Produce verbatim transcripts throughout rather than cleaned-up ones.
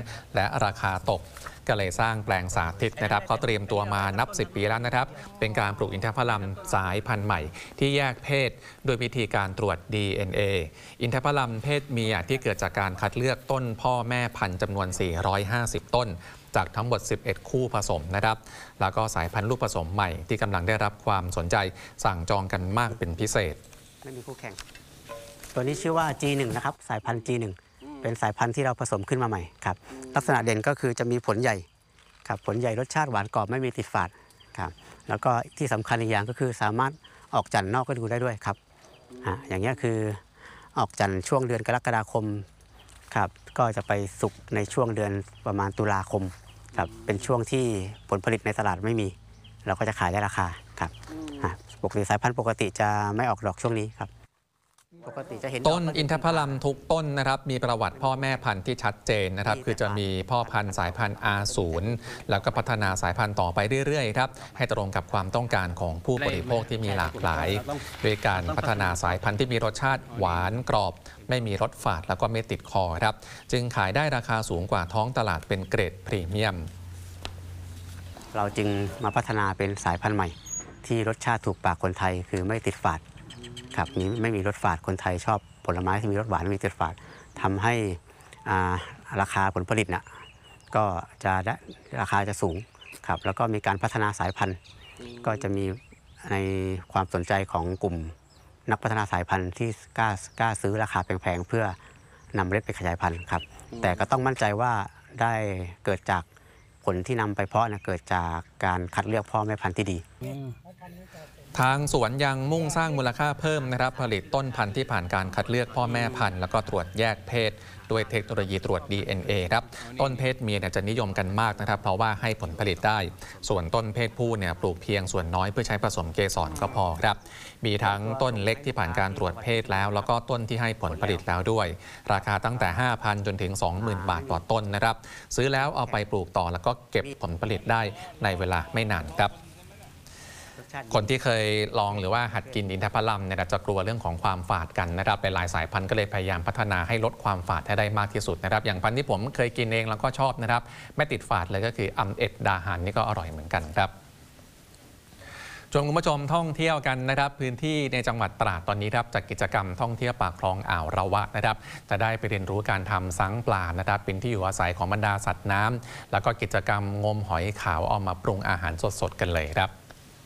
และราคาตกก็เลยสร้างแปลงสาธิตนะครับเขาเตรียมตัวมานับสิบปีแล้วนะครับเป็นการปลูกอินทผลัมสายพันธุ์ใหม่ที่แยกเพศโดยวิธีการตรวจ ดี เอ็น เอ อินทผลัมเพศเมียที่เกิดจากการคัดเลือกต้นพ่อแม่พันธุ์จำนวนสี่ร้อยห้าสิบต้นจากทั้งหมดสิบเอ็ดคู่ผสมนะครับแล้วก็สายพันธุ์ลูกผสมใหม่ที่กำลังได้รับความสนใจสั่งจองกันมากเป็นพิเศษไม่มีคู่แข่งตัวนี้ชื่อว่า จี หนึ่ง นะครับสายพันธุ์ จี หนึ่ง เป็นสายพันธุ์ที่เราผสมขึ้นมาใหม่ครับลักษณะเด่นก็คือจะมีผลใหญ่ครับผลใหญ่รสชาติหวานกรอบไม่มีติดฝาดครับแล้วก็ที่สำคัญอีกอย่างก็คือสามารถออกจันทร์นอกฤดูได้ด้วยครับอ่าอย่างนี้คือออกจันทร์ช่วงเดือนกรกฎาคมครับก็จะไปสุกในช่วงเดือนประมาณตุลาคมครับเป็นช่วงที่ผลผลิตในตลาดไม่มีเราก็จะขายได้ราคาครับปกติสายพันธุ์ปกติจะไม่ออกดอกช่วงนี้ครับต้นอินทผลัมทุกต้นนะครับมีประวัติพ่อแม่พันธุ์ที่ชัดเจนนะครับคือจะมีพ่อพันธุ์สายพันธุ์ อาร์ ศูนย์ แล้วก็พัฒนาสายพันธุ์ต่อไปเรื่อยๆครับให้ตรงกับความต้องการของผู้บริโภคที่มีหลากหลายโดยการพัฒนาสายพันธุ์ที่มีรสชาติหวานกรอบไม่มีรสฝาดแล้วก็ไม่ติดคอครับจึงขายได้ราคาสูงกว่าท้องตลาดเป็นเกรดพรีเมียมเราจึงมาพัฒนาเป็นสายพันธุ์ใหม่ที่รสชาติถูกปากคนไทยคือไม่ติดฝาดครับนี้ไม่มีรสฝาดคนไทยชอบผลไม้ที่มีรสหวานไม่มีติดฝาดทำให้ราคาผลผลิตนะก็จะได้ราคาจะสูงครับแล้วก็มีการพัฒนาสายพันธุ์ก็จะมีในความสนใจของกลุ่มนักพัฒนาสายพันธุ์ที่กล้ากล้าซื้อราคาแพงๆเพื่อนำเมล็ดไปขยายพันธุ์ครับแต่ก็ต้องมั่นใจว่าได้เกิดจากผลที่นำไปเพาะนะเกิดจากการคัดเลือกพ่อแม่พันธุ์ที่ดีทางสวนยังมุ่งสร้างมูลค่าเพิ่มนะครับผลิตต้นพันธุ์ที่ผ่านการคัดเลือกพ่อแม่พันธุ์แล้วก็ตรวจแยกเพศด้วยเทคโนโลยีตรวจ ดี เอ็น เอ ครับต้นเพศเมียจะนิยมกันมากนะครับเพราะว่าให้ผลผลิตได้ส่วนต้นเพศผู้เนี่ยปลูกเพียงส่วนน้อยเพื่อใช้ผสมเกสรก็พอครับมีทั้งต้นเล็กที่ผ่านการตรวจเพศแล้วแล้วก็ต้นที่ให้ผลผลิตแล้วด้วยราคาตั้งแต่ ห้าพัน จนถึง สองหมื่น บาทต่อต้นนะครับซื้อแล้วเอาไปปลูกต่อแล้วก็เก็บผลผลิตได้ในเวลาไม่นานครับคนที่เคยลองหรือว่าหัดกินอินทผลัมเนี่ยจะกลัวเรื่องของความฝาดกันนะครับเป็นหลายสายพันธุ์ก็เลยพยายามพัฒนาให้ลดความฝาดให้ได้มากที่สุดนะครับอย่างพันธุ์ที่ผมเคยกินเองแล้วก็ชอบนะครับไม่ติดฝาดเลยก็คืออัมเอ็ดดาฮันนี่ก็อร่อยเหมือนกันครับชวนคุณผู้ชมท่องเที่ยวกันนะครับพื้นที่ในจังหวัดตราดตอนนี้ครับจัดกิจกรรมท่องเที่ยวปากคลองอ่าวระวะนะครับจะได้ไปเรียนรู้การทำซังปลานะครับเป็นที่อยู่อาศัยของบรรดาสัตว์น้ำแล้วก็กิจกรรมงมหอยขาวเอามาปรุงอาหารสดๆกันเลยครับ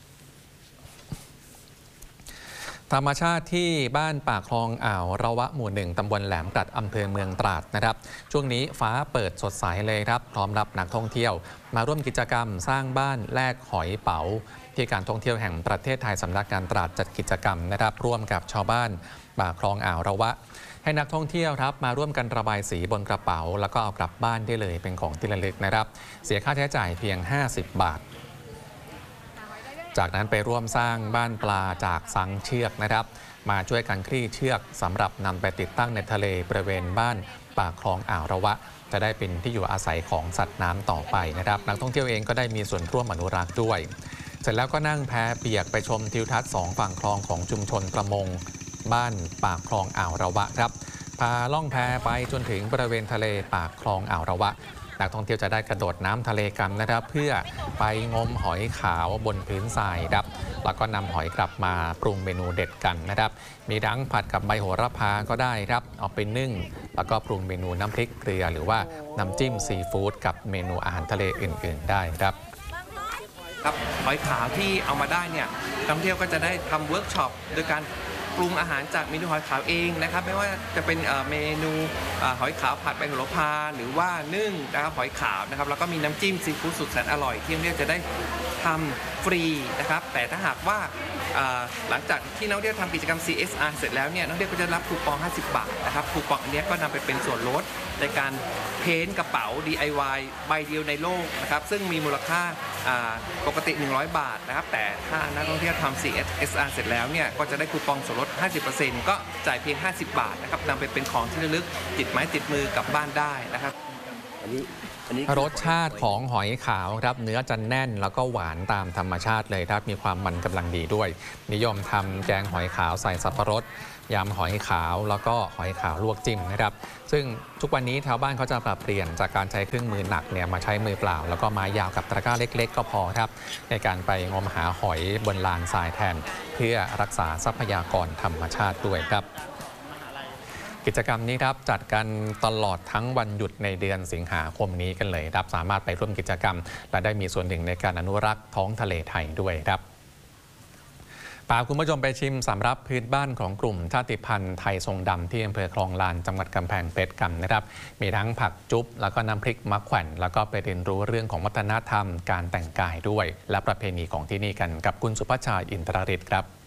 ธรรมชาติที่บ้านปากคลองอ่าวระวะหมู่หนึ่งตำบลแหลมกลัดอำเภอเมืองตราดนะครับช่วงนี้ฟ้าเปิดสดใสเลยครับพร้อมรับนักท่องเที่ยวมาร่วมกิจกรรมสร้างบ้านแลกหอยเป๋าที่การท่องเที่ยวแห่งประเทศไทยสำนักงานตราดจัดกิจกรรมนะครับร่วมกับชาวบ้านปากคลองอ่าวระวะให้นักท่องเที่ยวครับมาร่วมกันระบายสีบนกระเป๋าแล้วก็เอากลับบ้านได้เลยเป็นของที่ระลึกนะครับเสียค่าใช้จ่ายเพียงห้าสิบบาทจากนั้นไปร่วมสร้างบ้านปลาจากสังเชือกนะครับมาช่วยกันคลี่เชือกสำหรับนำไปติดตั้งในทะเลบริเวณบ้านปากคลองอ่าวระวะจะได้เป็นที่อยู่อาศัยของสัตว์น้ำต่อไปนะครับนักท่องเที่ยวเองก็ได้มีส่วนร่วมอนุรักษ์ด้วยเสร็จแล้วก็นั่งแพเปียกไปชมทิวทัศน์สองฝั่งคลองของชุมชนประมงบ้านปากคลองอ่าวระวะครับพาล่องแพไปจนถึงบริเวณทะเลปากคลองอ่าวระวะนักท่องเที่ยวจะได้กระโดดน้ำทะเลกันนะครับเพื่อไปงมหอยขาวบนพื้นทรายครับแล้วก็นำหอยกลับมาปรุงเมนูเด็ดกันนะครับมีทั้งผัดกับใบโหระพาก็ได้ครับเอาไปนึ่งแล้วก็ปรุงเมนูน้ำพริกเกลือหรือว่าน้ำจิ้มซีฟู้ดกับเมนูอาหารทะเลอื่นๆได้ครับครับหอยขาวที่เอามาได้เนี่ยนักท่องเที่ยวก็จะได้ทำเวิร์กช็อปโดยการปรุงอาหารจากเมนูหอยขาวเองนะครับไม่ว่าจะเป็นเมนูหอยขาวผัดใบโหระพาหรือว่านึ่งนะครับหอยขาวนะครับแล้วก็มีน้ำจิ้มซีฟู้ดสุดแสนอร่อยที่นักท่องเที่ยวจะได้ทำฟรีนะครับแต่ถ้าหากว่าหลังจากที่นักท่องเที่ยวทำกิจกรรม ซี เอส อาร์ เสร็จแล้วเนี่ยนักท่องเที่ยวก็จะรับคูปองห้าสิบบาทนะครับคูปองอันนี้ก็นำไปเป็นส่วนลดในการเพ้นท์กระเป๋า ดี ไอ วาย ใบเดียวในโลกนะครับซึ่งมีมูลค่าปกติหนึ่งร้อยบาทนะครับแต่ถ้านักท่องเที่ยวทำ ซี เอส อาร์ เสร็จแล้วเนี่ยก็จะได้คูปองส่วนลด ห้าสิบเปอร์เซ็นต์ ก็จ่ายเพียงห้าสิบบาทนะครับนำไปเป็นของที่ระลึกติดไม้ติดมือกลับบ้านได้นะครับรสชาติของหอยขาวครับเนื้อจะแน่นแล้วก็หวานตามธรรมชาติเลยครับมีความมันกำลังดีด้วยนิยมทำแกงหอยขาวใส่สับปะรดยำหอยขาวแล้วก็หอยขาวลวกจิ้มนะครับซึ่งทุกวันนี้ชาวบ้านเขาจะปรับเปลี่ยนจากการใช้เครื่องมือหนักเนี่ยมาใช้มือเปล่าแล้วก็ไม้ยาวกับตะกร้าเล็กๆก็พอครับในการไปงมหาหอยบนลานทรายแทนเพื่อรักษาทรัพยากรธรรมชาติด้วยครับกิจกรรมนี้ครับจัดกันตลอดทั้งวันหยุดในเดือนสิงหาคมนี้กันเลยครับสามารถไปร่วมกิจกรรมและได้มีส่วนหนึ่งในการอนุรักษ์ท้องทะเลไทยด้วยครับพาคุณผู้ชมไปชิมสำรับพื้นบ้านของกลุ่มชาติพันธุ์ไทยทรงดำที่อำเภอคลองลานจังหวัดกำแพงเพชรกันนะครับมีทั้งผักจุ๊บแล้วก็น้ำพริกมะแขวนแล้วก็ไปเรียนรู้เรื่องของวัฒนธรรมการแต่งกายด้วยและประเพณีของที่นี่กันกับคุณสุภาชัยอินทรฤทธิ์ครับ